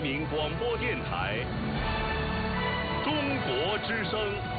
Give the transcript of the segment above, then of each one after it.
民广播电台中国之声。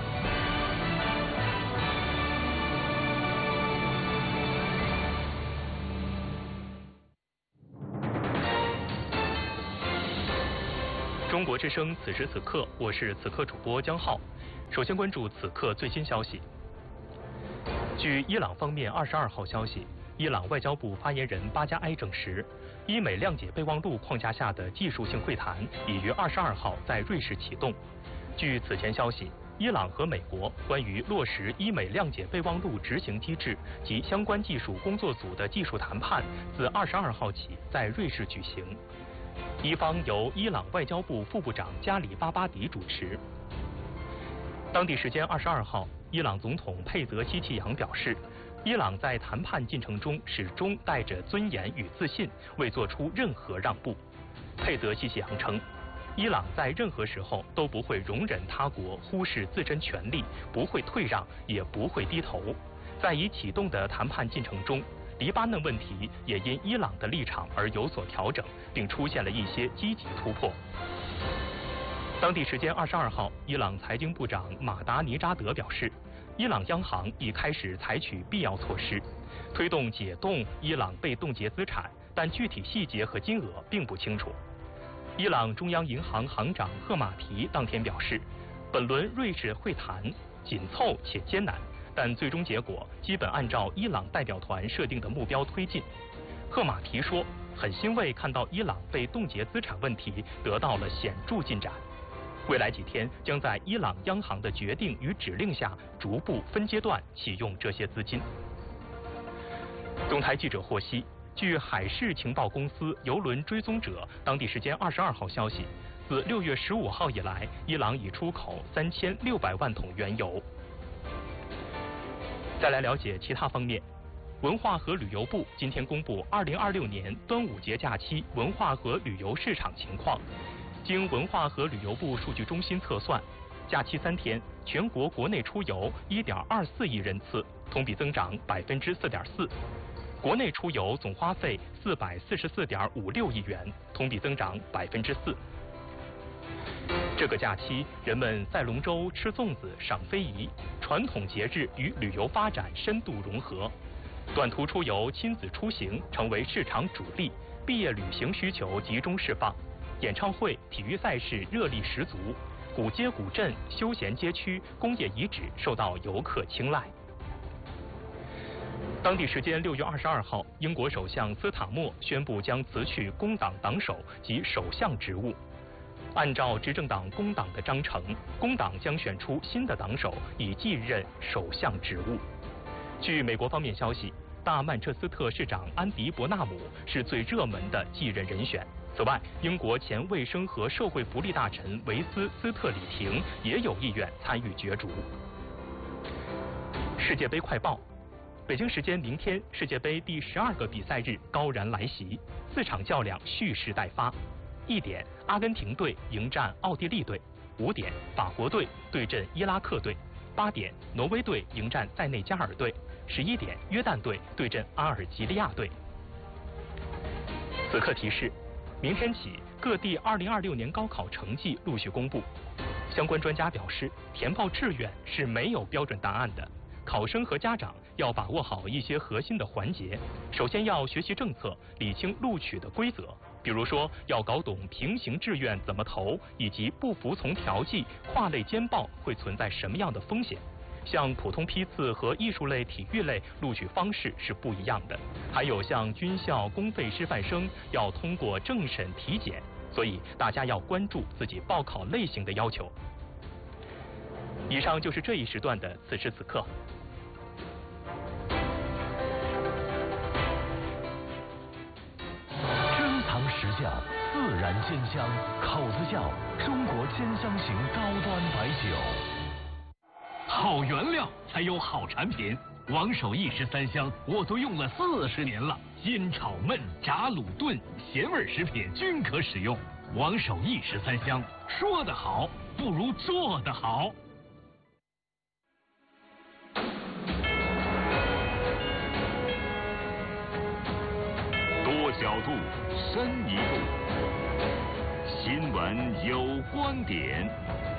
中国之声，此时此刻，我是此刻主播江浩。首先关注此刻最新消息。据伊朗方面22号消息，伊朗外交部发言人巴加埃证实，伊美谅解备忘录框架下的技术性会谈已于22号在瑞士启动。据此前消息，伊朗和美国关于落实伊美谅解备忘录执行机制及相关技术工作组的技术谈判自22号起在瑞士举行。一方由伊朗外交部副部长加里巴巴迪主持。当地时间22号，伊朗总统佩泽希奇扬表示，伊朗在谈判进程中始终带着尊严与自信，未做出任何让步。佩泽希奇扬称，伊朗在任何时候都不会容忍他国忽视自身权利，不会退让，也不会低头。在已启动的谈判进程中，黎巴嫩问题也因伊朗的立场而有所调整，并出现了一些积极突破。当地时间22号，伊朗财经部长马达尼扎德表示，伊朗央行已开始采取必要措施，推动解冻伊朗被冻结资产，但具体细节和金额并不清楚。伊朗中央银行行长赫马提当天表示，本轮瑞士会谈紧凑且艰难，但最终结果基本按照伊朗代表团设定的目标推进。赫马提说，很欣慰看到伊朗被冻结资产问题得到了显著进展。未来几天将在伊朗央行的决定与指令下，逐步分阶段启用这些资金。总台记者获悉，据海事情报公司邮轮追踪者当地时间22号消息，自6月15号以来，伊朗已出口3600万桶原油。再来了解其他方面，文化和旅游部今天公布2026年端午节假期文化和旅游市场情况。经文化和旅游部数据中心测算，假期3天，全国国内出游1.24亿人次，同比增长4.4%；国内出游总花费444.56亿元，同比增长4%。这个假期，人们赛龙舟、吃粽子、赏非遗，传统节日与旅游发展深度融合。短途出游、亲子出行成为市场主力，毕业旅行需求集中释放。演唱会、体育赛事热力十足，古街古镇、休闲街区、工业遗址受到游客青睐。当地时间6月22号，英国首相斯塔默宣布将辞去工党党首及首相职务。按照执政党工党的章程，工党将选出新的党首以继任首相职务。据美国方面消息，大曼彻斯特市长安迪·伯纳姆是最热门的继任人选。此外，英国前卫生和社会福利大臣维斯·斯特里廷也有意愿参与角逐。世界杯快报：北京时间明天，世界杯第12个比赛日高燃来袭，4场较量蓄势待发。1点，阿根廷队迎战奥地利队；5点，法国队对阵伊拉克队；8点，挪威队迎战塞内加尔队；11点，约旦队对阵阿尔及利亚队。此刻提示：明天起，各地2026年高考成绩陆续公布。相关专家表示，填报志愿是没有标准答案的，考生和家长要把握好一些核心的环节。首先要学习政策，理清录取的规则，比如说要搞懂平行志愿怎么投，以及不服从调剂、跨类兼报会存在什么样的风险。像普通批次和艺术类、体育类录取方式是不一样的，还有像军校、公费师范生要通过政审体检，所以大家要关注自己报考类型的要求。以上就是这一时段的此时此刻。 珍藏实窖，自然煎香，口子窖，中国煎香型高端白酒。 好原料才有好产品，王守义13香我都用了40年了，煎炒焖炸卤炖咸味食品均可使用。王守义13香，说得好不如做得好。 多角度，深一步， 新闻有观点。